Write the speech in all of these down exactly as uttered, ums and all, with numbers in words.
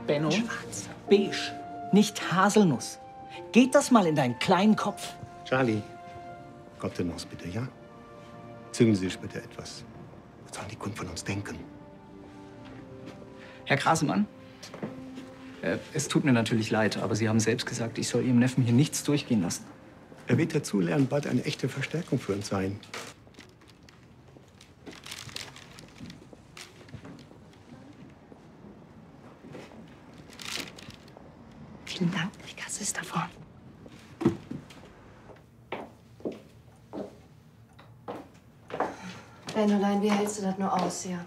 Benno, beige, nicht Haselnuss. Geht das mal in deinen kleinen Kopf? Charlie, Kontenance bitte, ja? Zünden Sie sich bitte etwas. Was sollen die Kunden von uns denken? Herr Grasemann, äh, es tut mir natürlich leid, aber Sie haben selbst gesagt, ich soll Ihrem Neffen hier nichts durchgehen lassen. Er wird dazulernen, bald eine echte Verstärkung für uns sein. Vielen Dank, die Kasse ist da vorne. Bennolein, wie hältst du das nur aus hier?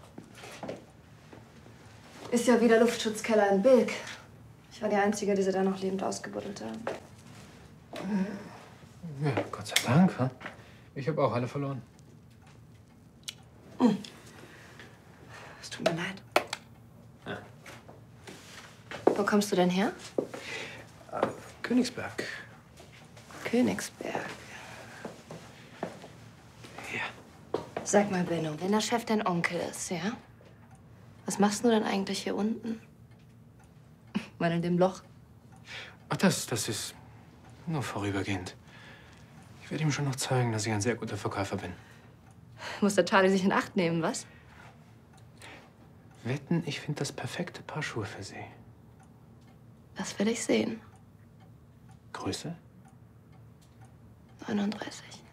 Ist ja wieder Luftschutzkeller in Bilk. Ich war die Einzige, die sie da noch lebend ausgebuddelt haben. Ja, Gott sei Dank. Ha? Ich habe auch alle verloren. Es tut mir leid. Ja. Wo kommst du denn her? Äh, Königsberg. Königsberg. Ja. Sag mal, Benno, wenn der Chef dein Onkel ist, ja? Was machst du denn eigentlich hier unten? Mal in dem Loch? Ach, das, das ist nur vorübergehend. Ich werde ihm schon noch zeigen, dass ich ein sehr guter Verkäufer bin. Muss der Charlie sich in Acht nehmen, was? Wetten, ich finde das perfekte Paar Schuhe für Sie. Das will ich sehen. Größe? neununddreißig.